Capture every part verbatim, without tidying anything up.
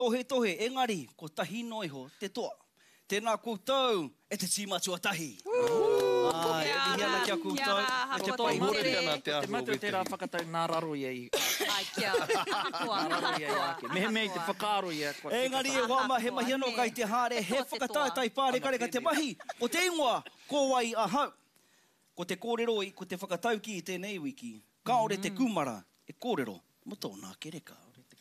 Tohe tohe, engari, ko tahi noiho, te toa. Tēnā koutou, e te tīma tuatahi. Ai, e mihi ana kia koutou. E te pai hore hore. ana te Te matu tērā whakatai nā raro iei. Ai, kia. Kua, Nā raro iei ake. Mehe mei te whakaaro iei. Engari e wama he mahi anō kai te hare, he whakataetai pāre kare ka te mahi. O te ingoa, ko wai a hau. Ko te kōrero i, ko te whakatau ki i tēnei wiki. Kaore te kumara, e kōrero. Mo tōna kereka.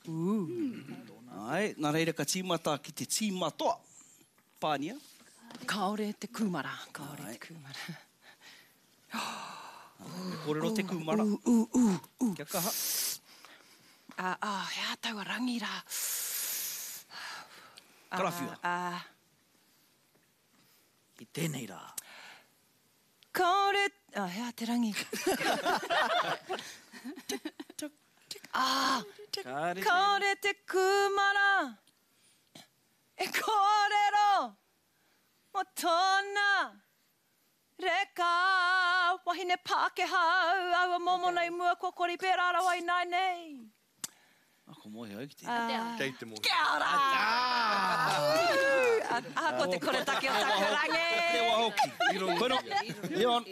Ai, nā reira ka tīmata ki te tīmatoa. Pānia. Kaore te kumara. Kaore te kumara. E kōrero te kumara. U, u, u, u. Kia kaha. Ah, ah, he atau a rangi rā. Karawhia. Ah, I tēnei rā. kaore... Ah, he a te rangi. Ah, Kāre kaore te kumara. E kōrero. Mo tōna. Reka. Wahine Pākehā. Aua momo nei mua kokori pērā rawai nai nei. Ako mohe au ki te. Ah, Kei te mohi. Kia ora! Ah, ko te koretaki o taku rangi. Te wahoki. Kono. Leon.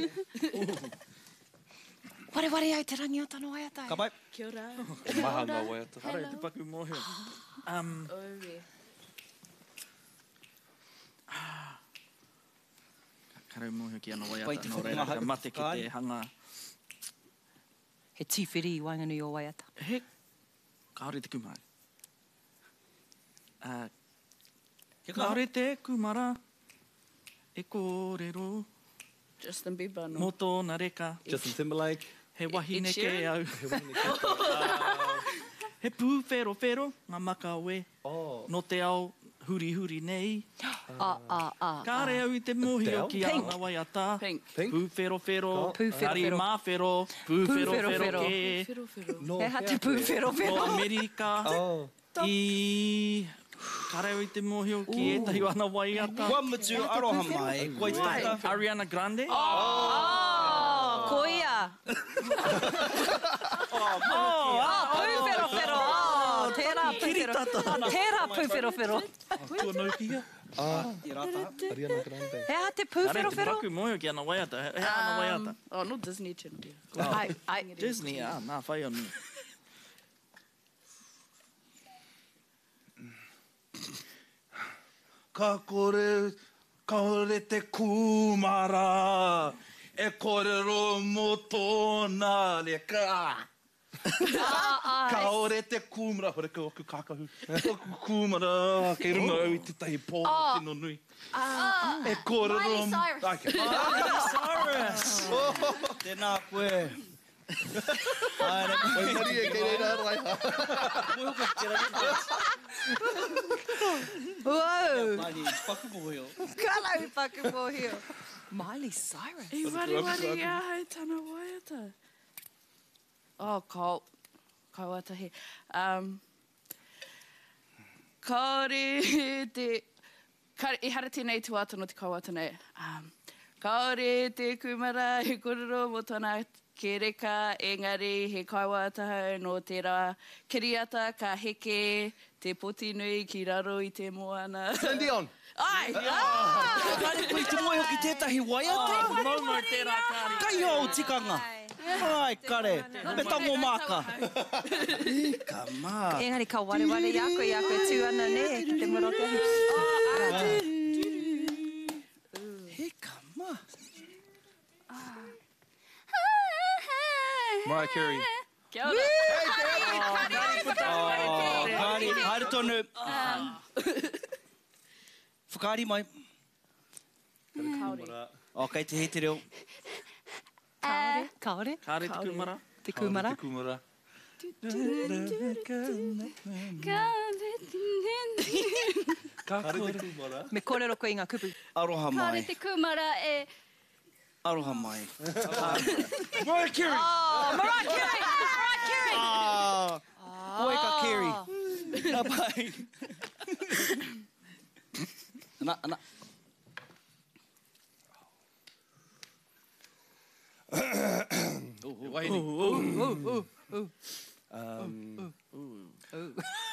Ware ware ai te rangi o tano waiatai. Ka pai. Kia ora. Maha ngā waiata. Hara te paku mōhio. Um, Ore. Karau mōhio ki ana Pai waiata. te Nō reira, whakamaha- ka mate ki te hanga. He tīwhiri i wainganu o waiata. He, kaore te kumara. Uh, Kia kaha. kaore te kumara. E kōrero. Justin Bieber, no. Mō tōna reka. Justin Timberlake. He wahine Ed ke Sheeran? au. He pū whero whero, ngā maka oe. Oh. No te ao huri huri nei. Ah, ah, ah. Kāre au i te mōhio Adele? ki Pink. ana waiata. Pink. Pink? Pū whero whero. Pū whero Kari whero. mā whero. Pū Pū whero whero whero whero. ke. Whiro, whiro. No, He ha te pū whero No whero. Amerika. Oh. I... Kāre au i te mōhio ki etahi ana waiata. Kua mutu aroha mai. Kua i te Wai, tata. Ariana Grande. Oh, ko ia. Oh, Ah, pū whero whero. Oh, tērā pū whero. Ah, tērā pū whero whero. Tua nau ki ia. I rata. Ariana Grande. He ha te pū Kāre whero te whero. paku mōhio ki ana waiata. He ana waiata. Oh, no Disney Channel. Ai, ai. Disney, ah, nā whai onu. Ka kore, kaore te kumara. E kōrero mō tōna reka. Kaore te kumara. Hore ka oku kākahu. Kumara. Kei runga au i te tahi pō tino nui. E kōrero... Miley Cyrus. Okay. Cyrus. Tēnā koe. Aere, Wai hari e kei reira rai ha. koe hoka ki te rani. Wow. Mani, paku mōhio. Karau paku mōhio. Miley Cyrus. I wari wari ia hei tana waiata. Oh, ko, ko watahi. Um, kaore te... Kare, I hara tēnei tuata no te kauata nei. Um, kaore te kumara, he kororo mo tōna kereka, engari, he kaiwataho no te rā. Kiriata, ka heke, te poti nui ki raro i te moana. Sandy on. Ai! Ah! Kāre koe i te moe hoki tētahi waiata. Maunga tērā kāri. Kai au tikanga. Ai, kare. Me tango māka. E, ka mā. Engari ka ware ware i a koe, i a koe tū ana ne, ki te morotahi. He ka mā. Mariah Carey. Kia ora. Oh, kāri, haere tonu. Whakaari mai. Kaore. Ok, te he te reo. Kaore. Kaore. Kāre te kumara. Te kumara. Te kumara. Kāre te kumara. Me kōrero koe i ngā kupu. Aroha Kāre mai. te kumara e... Aroha mai. Mariah Carey. Oh, Mariah Carey! Mariah Carey! Ah, koe ka Carey. Ka pai. Ana, ana. Wahine. Oh, oh, oh, oh. Um,